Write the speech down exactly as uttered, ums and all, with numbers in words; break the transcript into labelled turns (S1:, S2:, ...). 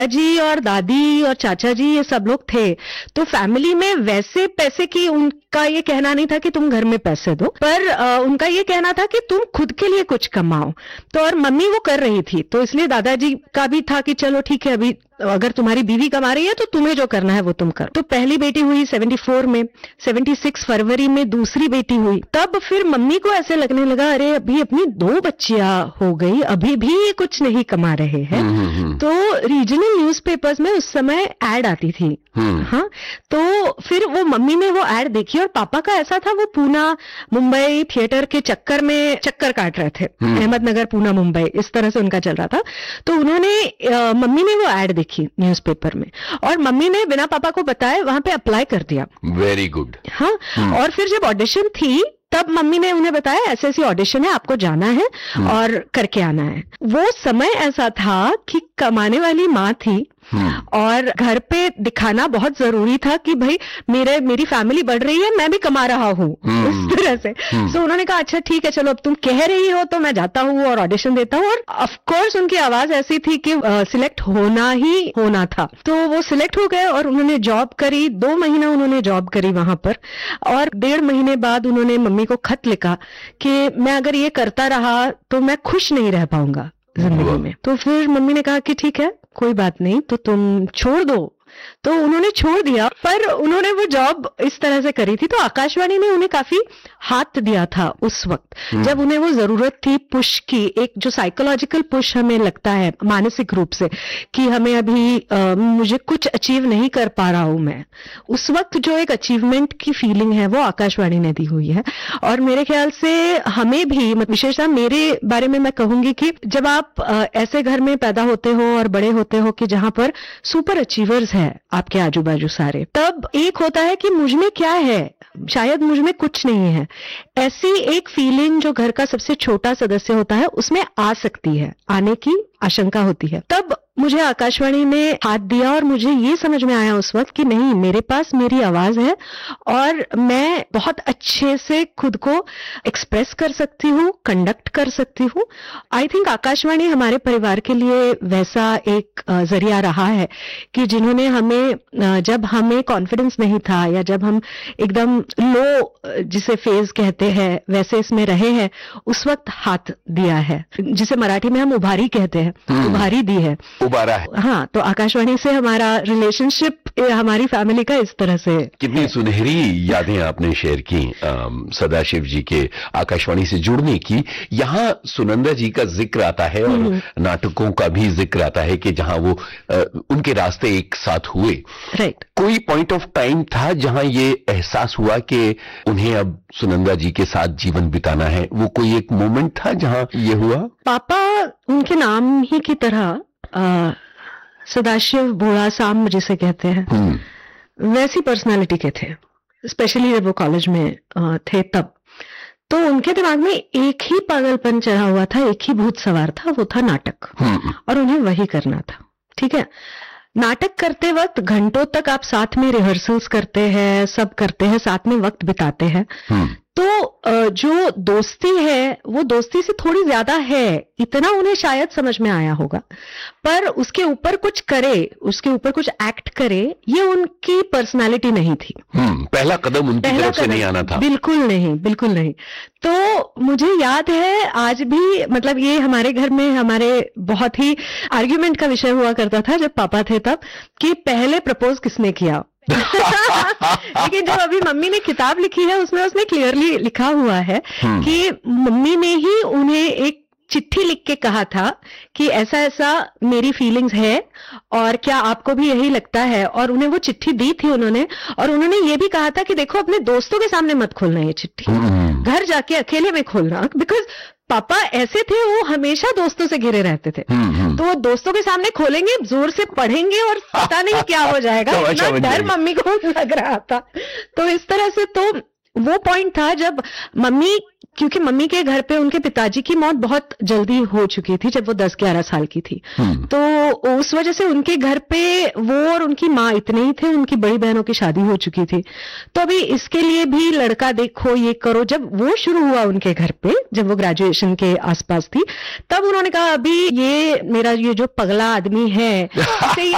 S1: जी और दादी और चाचा जी ये सब लोग थे, तो फैमिली में वैसे पैसे की उनका ये कहना नहीं था कि तुम घर में पैसे दो, पर आ, उनका ये कहना था कि तुम खुद के लिए कुछ कमाओ। तो और मम्मी वो कर रही थी, तो इसलिए दादाजी का भी था कि चलो ठीक है, अभी अगर तुम्हारी बीवी कमा रही है तो तुम्हें जो करना है वो तुम करो। तो पहली बेटी हुई चौहत्तर में, छिहत्तर फरवरी में दूसरी बेटी हुई। तब फिर मम्मी को ऐसे लगने लगा, अरे अभी अपनी दो बच्चियां हो गई, अभी भी ये कुछ नहीं कमा रहे हैं। तो रीजनल न्यूज़पेपर्स में उस समय एड आती थी। हाँ, तो फिर वो मम्मी ने वो एड देखी और पापा का ऐसा था, वो पूना मुंबई थिएटर के चक्कर में चक्कर काट रहे थे, अहमदनगर पूना मुंबई इस तरह से उनका चल रहा था। तो उन्होंने आ, मम्मी ने वो एड देखी न्यूज़पेपर में और मम्मी ने बिना पापा को बताए वहां पे अप्लाई कर दिया।
S2: Very good.
S1: हाँ, और फिर जब ऑडिशन थी तब मम्मी ने उन्हें बताया ऐसे ऐसी ऑडिशन है, आपको जाना है और करके आना है। वो समय ऐसा था कि कमाने वाली माँ थी और घर पे दिखाना बहुत जरूरी था कि भाई मेरे मेरी फैमिली बढ़ रही है, मैं भी कमा रहा हूँ, इस तरह से। तो उन्होंने कहा अच्छा ठीक है, चलो अब तुम कह रही हो तो मैं जाता हूँ और ऑडिशन देता हूँ। और ऑफ कोर्स उनकी आवाज ऐसी थी कि सिलेक्ट होना ही होना था। तो वो सिलेक्ट हो गए और उन्होंने जॉब करी, दो महीना उन्होंने जॉब करी वहां पर। और डेढ़ महीने बाद उन्होंने मम्मी को खत लिखा कि मैं अगर ये करता रहा तो मैं खुश नहीं रह पाऊंगा जिंदगी में। तो फिर मम्मी ने कहा कि ठीक है कोई बात नहीं, तो तुम छोड़ दो। तो उन्होंने छोड़ दिया, पर उन्होंने वो जॉब इस तरह से करी थी। तो आकाशवाणी ने उन्हें काफी हाथ दिया था उस वक्त, जब उन्हें वो जरूरत थी पुश की, एक जो साइकोलॉजिकल पुश हमें लगता है मानसिक रूप से कि हमें अभी आ, मुझे कुछ अचीव नहीं कर पा रहा हूं मैं, उस वक्त जो एक अचीवमेंट की फीलिंग है वो आकाशवाणी ने दी हुई है। और मेरे ख्याल से हमें भी, विशेषतः मेरे बारे में मैं कहूंगी कि जब आप आ, ऐसे घर में पैदा होते हो और बड़े होते हो कि जहां पर सुपर अचीवर्स है आपके आजू बाजू सारे, तब एक होता है कि मुझ में क्या है, शायद मुझ में कुछ नहीं है, ऐसी एक फीलिंग जो घर का सबसे छोटा सदस्य होता है उसमें आ सकती है, आने की आशंका होती है। तब मुझे आकाशवाणी ने हाथ दिया और मुझे ये समझ में आया उस वक्त कि नहीं, मेरे पास मेरी आवाज है और मैं बहुत अच्छे से खुद को एक्सप्रेस कर सकती हूँ, कंडक्ट कर सकती हूँ। आई थिंक आकाशवाणी हमारे परिवार के लिए वैसा एक जरिया रहा है कि जिन्होंने हमें, जब हमें कॉन्फिडेंस नहीं था या जब हम एकदम लो जिसे फेज कहते हैं वैसे इसमें रहे हैं, उस वक्त हाथ दिया है, जिसे मराठी में हम उभारी कहते हैं, उभारी दी है,
S2: उबारा है।
S1: हाँ, तो आकाशवाणी से हमारा रिलेशनशिप हमारी फैमिली का इस तरह से।
S2: कितनी सुनहरी यादें आपने शेयर की सदाशिव जी के आकाशवाणी से जुड़ने की। यहाँ सुनंदा जी का जिक्र आता है और नाटकों का भी जिक्र आता है कि जहां वो आ, उनके रास्ते एक साथ हुए।
S1: राइट।
S2: कोई पॉइंट ऑफ टाइम था जहां ये एहसास हुआ कि उन्हें अब सुनंदा जी के साथ जीवन बिताना है? वो कोई एक मोमेंट था जहां ये हुआ?
S1: पापा उनके नाम ही की तरह आ, सदाशिव भोला साम जिसे कहते हैं, वैसी पर्सनालिटी के थे, स्पेशली जब वो कॉलेज में आ, थे तब। तो उनके दिमाग में एक ही पागलपन चढ़ा हुआ था, एक ही भूत सवार था, वो था नाटक, और उन्हें वही करना था। ठीक है, नाटक करते वक्त घंटों तक आप साथ में रिहर्सल्स करते हैं, सब करते हैं, साथ में वक्त बिताते हैं। तो जो दोस्ती है वो दोस्ती से थोड़ी ज्यादा है, इतना उन्हें शायद समझ में आया होगा, पर उसके ऊपर कुछ करे, उसके ऊपर कुछ एक्ट करे, ये उनकी पर्सनालिटी नहीं थी।
S2: पहला कदम उनकी तरफ से नहीं आना था।
S1: बिल्कुल नहीं, बिल्कुल नहीं। तो मुझे याद है आज भी, मतलब ये हमारे घर में हमारे बहुत ही आर्ग्यूमेंट का विषय हुआ करता था जब पापा थे तब, कि पहले प्रपोज किसने किया। लेकिन जो अभी मम्मी ने किताब लिखी है उसमें उसने क्लियरली लिखा हुआ है कि मम्मी ने ही उन्हें एक चिट्ठी लिख के कहा था कि ऐसा ऐसा मेरी फीलिंग्स है और क्या आपको भी यही लगता है, और उन्हें वो चिट्ठी दी थी उन्होंने। और उन्होंने ये भी कहा था कि देखो अपने दोस्तों के सामने मत खोलना ये चिट्ठी, घर जाके अकेले में खोलना, बिकॉज पापा ऐसे थे, वो हमेशा दोस्तों से घिरे रहते थे। तो वो दोस्तों के सामने खोलेंगे, जोर से पढ़ेंगे और पता नहीं क्या हो जाएगा, इतना डर मम्मी को लग रहा था। तो इस तरह से तो वो पॉइंट था जब मम्मी, क्योंकि मम्मी के घर पे उनके पिताजी की मौत बहुत जल्दी हो चुकी थी जब वो दस ग्यारह साल की थी, तो उस वजह से उनके घर पे वो और उनकी माँ इतने ही थे, उनकी बड़ी बहनों की शादी हो चुकी थी। तो अभी इसके लिए भी लड़का देखो, ये करो, जब वो शुरू हुआ उनके घर पे, जब वो ग्रेजुएशन के आसपास थी, तब उन्होंने कहा अभी ये मेरा ये जो पगला आदमी है इसे ये